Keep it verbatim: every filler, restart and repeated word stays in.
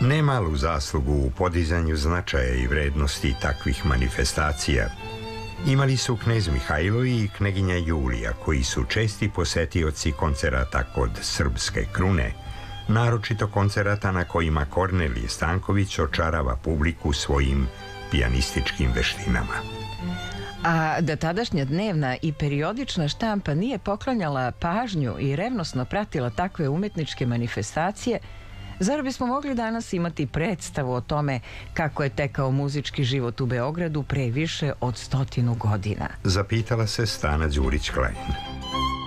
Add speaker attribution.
Speaker 1: Nemalu zaslugu u podizanju značaja i vrednosti takvih manifestacija imali su knez Mihajlo i kneginja Julija, koji su česti posetioci koncerata kod Srpske krune, naročito koncerata na kojima Kornelije Stanković očarava publiku svojim pijanističkim veštinama.
Speaker 2: A da tadašnja dnevna i periodična štampa nije poklanjala pažnju i revnosno pratila takve umetničke manifestacije, zar bismo mogli danas imati predstavu o tome kako je tekao muzički život u Beogradu pre više od stotinu godina?
Speaker 1: Zapitala se Stana Đurić-Klein.